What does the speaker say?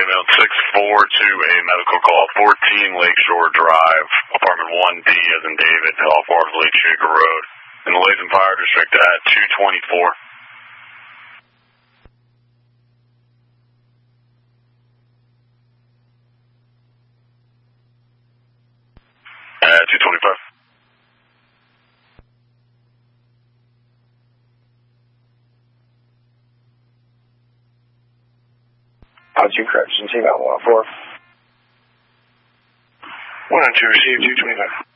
email 6-4 to a medical call, 14 Lakeshore Drive, apartment 1D as in David, off Waterloo Sugar Road, in the Latham Fire District at 224. At 225. Altitude correction, T-Mount 104. 192, received 225.